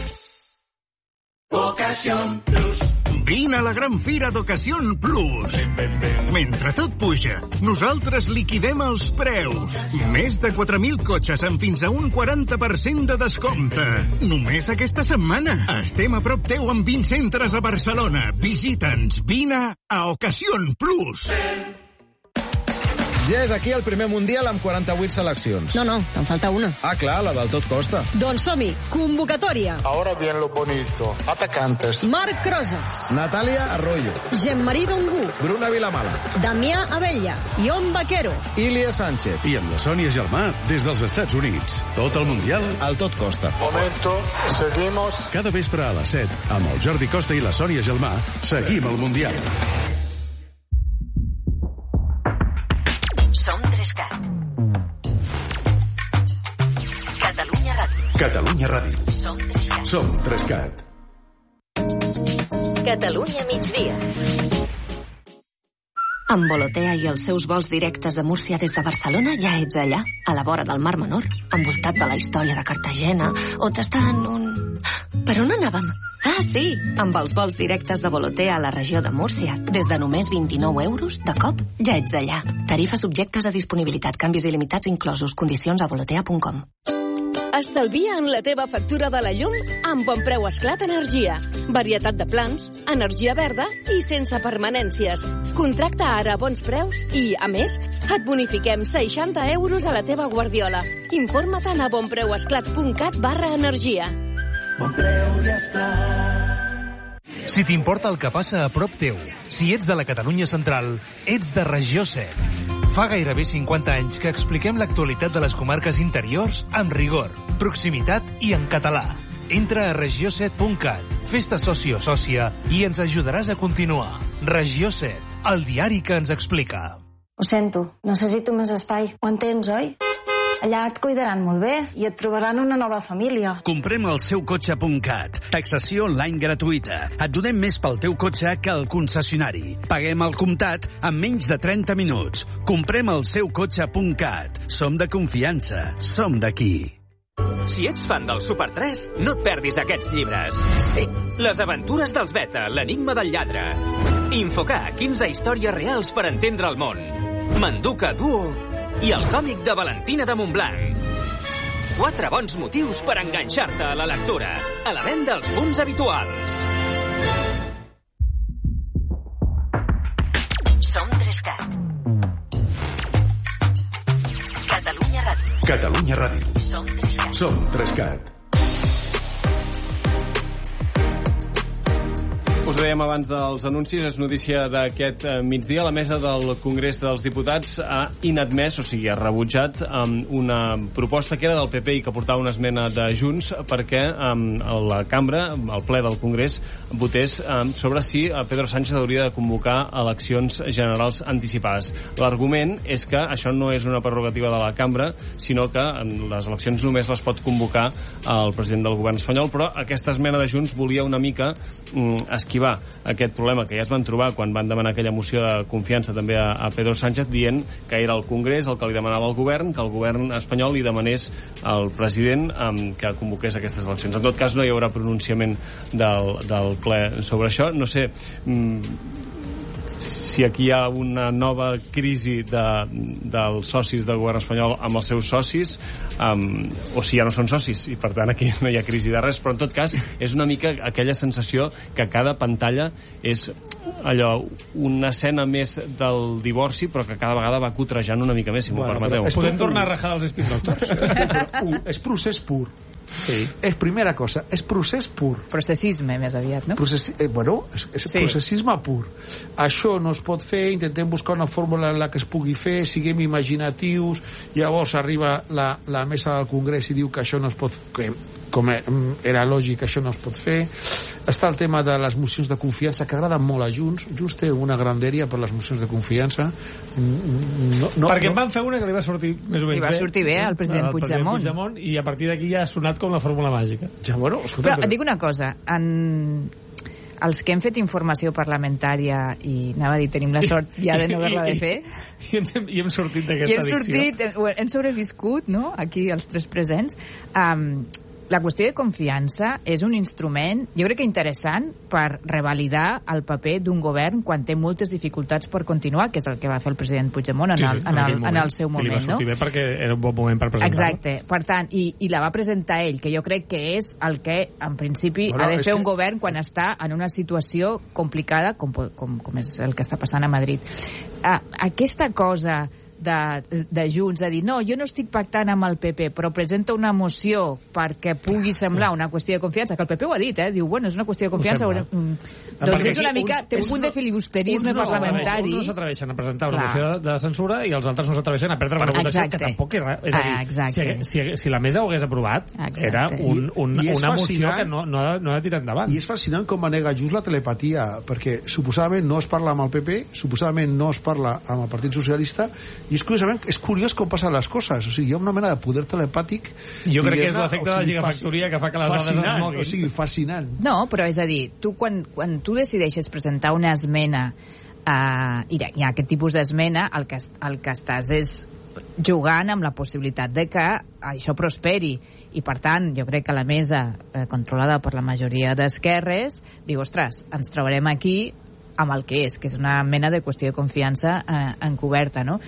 Ocasión Plus. Vine a la gran fira d'Ocasión Plus. Mentre tot puja, nosaltres liquidem els preus. Més de 4.000 cotxes amb fins a un 40% de descompte. Només aquesta setmana. Estem a prop teu amb 20 centres a Barcelona. Visita'ns. Vine a Ocasión Plus. Ja és aquí el primer Mundial amb 48 seleccions. No, te'n falta una. Ah, clar, la del tot costa. Doncs som-hi, convocatòria. Ahora bien lo bonito. Atacantes. Marc Rosas. Natalia Arroyo. Jean-Marie Dongú. Bruna Vilamala. Damià Abella. Ion Vaquero. Ilia Sánchez. I amb la Sònia Gelmà des dels Estats Units. Tot el Mundial al tot costa. Momento, seguimos. Cada vespre a les 7, amb el Jordi Costa i la Sònia Gelmà, seguim el Mundial. Som 3CAT. Catalunya Ràdio. Catalunya Ràdio. Som 3CAT. Som 3CAT. Catalunya migdia. Amb Volotea i els seus vols directes a Múrcia des de Barcelona ja ets allà, a la vora del Mar Menor, envoltat de la història de Cartagena, o tastant un... Per on anàvem? Ah, sí, amb els vols directes de Volotea a la regió de Múrcia, des de només 29 euros, de cop, ja ets allà. Tarifes subjectes a disponibilitat, canvis il·limitats inclosos, condicions a volotea.com. Estalvia en la teva factura de la llum amb Bon Preu Esclat Energia. Varietat de plans, energia verda i sense permanències. Contracta ara a bons preus i, a més, et bonifiquem 60 euros a la teva guardiola. Informa-te'n a bonpreuesclat.cat/energia. Bon Preu i Esclat. Si t'importa el que passa a prop teu, si ets de la Catalunya central, ets de Regió 7. Fa gairebé 50 anys que expliquem l'actualitat de les comarques interiors amb rigor, proximitat i en català. Entra a regió7.cat, fes-te soci o sòcia i ens ajudaràs a continuar. Regió 7, el diari que ens explica. Ho sento, necessito més espai. Ho entens, oi? Allà et cuidaran molt bé i et trobaran una nova família. Comprem el seucotxe.cat. Taxació online gratuïta. Et donem més pel teu cotxe que al concessionari. Paguem al comptat en menys de 30 minuts. Comprem el seucotxe.cat. Som de confiança. Som d'aquí. Si ets fan del Super 3, no et perdis aquests llibres. Sí, les aventures dels Beta, l'enigma del lladre. Infocar, 15 històries reals per entendre el món. Manduca Duo i el còmic de Valentina de Montblanc. 4 bons motius per enganxar-te a la lectura. A la venda als punts habituals. Trescat. Catalunya Ràdio. Catalunya Ràdio. Som Trescat. Som Trescat. Us dèiem abans dels anuncis, és notícia d'aquest migdia. La mesa del Congrés dels Diputats ha inadmès, o sigui, ha rebutjat una proposta que era del PP i que portava una esmena de Junts perquè la cambra, el ple del Congrés, votés sobre si Pedro Sánchez hauria de convocar eleccions generals anticipades. L'argument és que això no és una prerrogativa de la cambra, sinó que les eleccions només les pot convocar el president del govern espanyol, però aquesta esmena de Junts volia una mica esquivar aquest problema que ja es van trobar quan van demanar aquella moció de confiança també a Pedro Sánchez, dient que era el Congrés el que li demanava al govern, que el govern espanyol li demanés al president que convoqués aquestes eleccions. En tot cas, no hi haurà pronunciament del ple sobre això. No sé si aquí hi ha una nova crisi dels socis del govern espanyol amb els seus socis, o si ja no són socis, i per tant aquí no hi ha crisi de res, però en tot cas és una mica aquella sensació que cada pantalla és allò, una escena més del divorci, però que cada vegada va cotrejant una mica més, si m'ho permeteu. Podem tornar a rajar dels spin doctors? És procés pur. Sí. És primera cosa, és procés pur. Processisme, més aviat, no? És processisme pur. Això no es pot fer, intentem buscar una fórmula en la que es pugui fer, siguem imaginatius, llavors arriba la mesa del Congrés i diu que això no es pot fer, com era lògic, això no es pot fer. Està el tema de les mocions de confiança, que agraden molt a Junts. Junts té una grandèria per les mocions de confiança. Perquè en van fer una que li va sortir més o menys bé. Li va sortir bé al president Puigdemont. I a partir d'aquí ja ha sonat com la fórmula màgica. Ja, bueno, escolta, però et dic una cosa, els que hem fet informació parlamentària i anava a dir, tenim la sort ja de no haver-la de fer i hem sortit d'aquesta addicció, hem sobreviscut, no?, aquí els tres presents. La qüestió de confiança és un instrument, jo crec que interessant, per revalidar el paper d'un govern quan té moltes dificultats per continuar, que és el que va fer el president Puigdemont en el seu moment. I li va sortir bé perquè era un bon moment per presentar-la. Exacte. Per tant, i la va presentar ell, que jo crec que és el que, en principi, ha de fer un govern quan està en una situació complicada, com és el que està passant a Madrid. Aquesta cosa de Junts, de dir, no, jo no estic pactant amb el PP, però presenta una moció perquè pugui semblar una qüestió de confiança, que el PP ho ha dit, diu, bueno, és una qüestió de confiança, doncs és una mica, té un punt de filibusterisme parlamentari. Uns no s'atreveixen a presentar una moció de censura i els altres no s'atreveixen a perdre una votació, que tampoc és a dir, si la mesa ho hagués aprovat, era una moció que no ha de tirar endavant. I és fascinant com manega Junts la telepatia, perquè suposadament no es parla amb el PP, suposadament no es parla amb el Partit Socialista, i és curiós com passen les coses. O sigui, hi ha una mena de poder telepàtic. Jo crec que és l'efecte de la gigafactoria que fa que les dades es moguin. O sigui, fascinant. No, però és a dir, tu quan tu decideixes presentar una esmena, i hi ha aquest tipus d'esmena, el que estàs és jugant amb la possibilitat de que això prosperi. I, per tant, jo crec que la mesa, controlada per la majoria d'esquerres, diu, ostres, ens trobarem aquí amb el que és una mena de qüestió de confiança encoberta, no?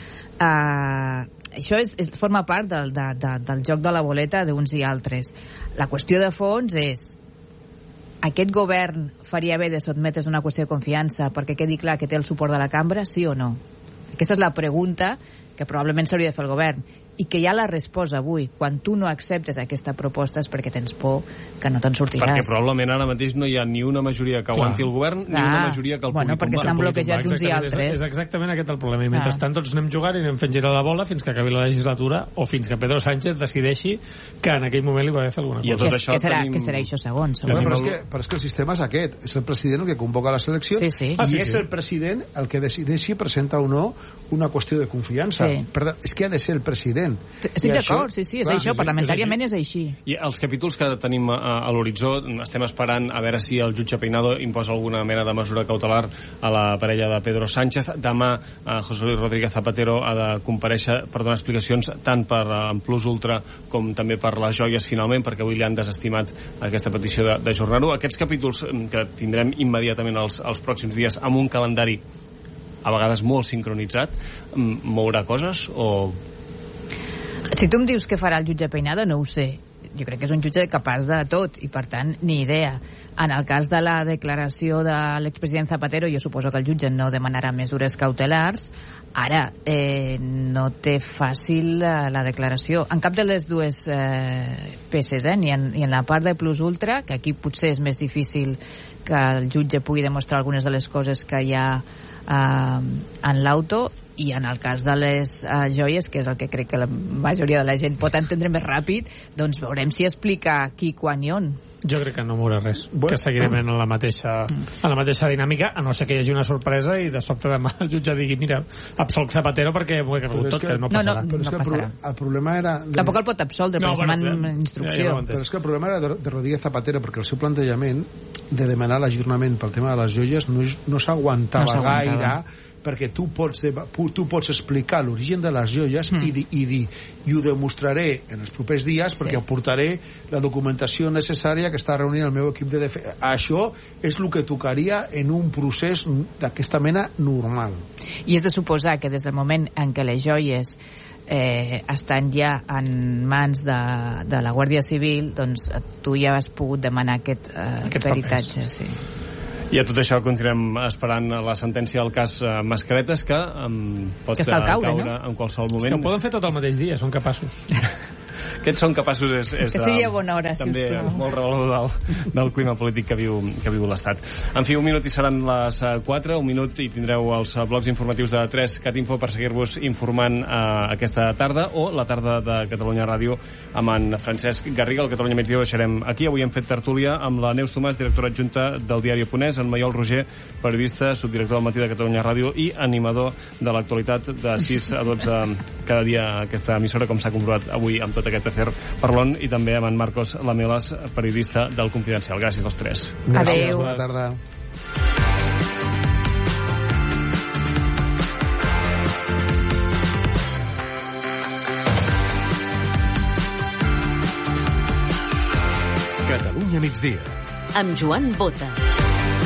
Això forma part del joc de la boleta d'uns i altres. La qüestió de fons és, aquest govern faria bé de sotmetre's a una qüestió de confiança perquè quedi clar que té el suport de la cambra, sí o no? Aquesta és la pregunta que probablement s'hauria de fer el govern, i que ja la resposta avui. Quan tu no acceptes aquesta proposta és perquè tens por que no te'n sortiràs. Perquè probablement ara mateix no hi ha ni una majoria que aguanti el govern ni una majoria que el pugui tombar. Perquè estan bloquejats uns i altres. És exactament aquest el problema. I mentrestant tots anem jugant i anem fent girar la bola fins que acabi la legislatura o fins que Pedro Sánchez decideixi que en aquell moment li va haver fer alguna cosa. I a tot això que serà això segons. Però és que el sistema és aquest. És el president el que convoca les eleccions i és el president el que decideixi presentar o no una qüestió de confiança. Perdó, és que ha de ser el president. Estic d'acord, sí, és això, parlamentàriament és així. I els capítols que tenim a l'horitzó, estem esperant a veure si el jutge Peinado imposa alguna mena de mesura cautelar a la parella de Pedro Sánchez. Demà José Luis Rodríguez Zapatero ha de comparèixer per donar explicacions tant per Plus Ultra com també per les joies, finalment, perquè avui li han desestimat aquesta petició d'ajornar-ho. Aquests capítols que tindrem immediatament els pròxims dies amb un calendari a vegades molt sincronitzat, mourà coses o... Si tu em dius què farà el jutge Peinado, no ho sé. jo crec que és un jutge capaç de tot, i per tant, ni idea. En el cas de la declaració de l'expresident Zapatero, jo suposo que el jutge no demanarà mesures cautelars. Ara, no té fàcil la declaració. En cap de les dues peces, ni en la part de Plus Ultra, que aquí potser és més difícil que el jutge pugui demostrar algunes de les coses que hi ha en l'auto, i en el cas de les joies, que és el que crec que la majoria de la gent pot entendre més ràpid, doncs veurem si explica qui, quan i on. Jo crec que no mourà res, que seguirem en la mateixa dinàmica, a no ser que hi hagi una sorpresa i de sobte demà el jutge digui, mira, absolc Zapatero perquè m'ho he cregut tot, que no passarà. No passarà. El problema era... Tampoc el pot absoldre, perquè es man instrucció. Però és que el problema era de Rodríguez Zapatero, perquè el seu plantejament de demanar l'ajornament pel tema de les joies no s'aguantava gaire, perquè tu pots explicar l'origen de les joies i dir, i ho demostraré en els propers dies perquè aportaré la documentació necessària que està reunint el meu equip de defensa. Això és el que tocaria en un procés d'aquesta mena normal. I és de suposar que des del moment en què les joies estan ja en mans de la Guàrdia Civil, doncs tu ja has pogut demanar aquest peritatge. Sí. I a tot això continuem esperant la sentència del cas Mascaretes, que pot caure en qualsevol moment. És que ho poden fer tot el mateix dia, són capaços. Aquests són capaços és que sigui a bona hora, també molt revelador del clima polític que viu l'Estat. En fi, un minut i seran les 4, un minut i tindreu els blocs informatius de 3CatInfo per seguir-vos informant aquesta tarda, o la tarda de Catalunya Ràdio amb en Francesc Garriga. El Catalunya Migdia ho deixarem aquí. Avui hem fet tertúlia amb la Neus Tomàs, directora adjunta del diari Ponès, en Maiol Roger, periodista, subdirector del Matí de Catalunya Ràdio i animador de l'actualitat de 6 a 12 cada dia a aquesta emissora, com s'ha comprovat avui amb tot aquest afer parlon, i també amb en Marcos Lamelas, periodista del Confidencial. Gràcies als tres. Adéu. Bona tarda. Catalunya migdia. Amb Joan Bota.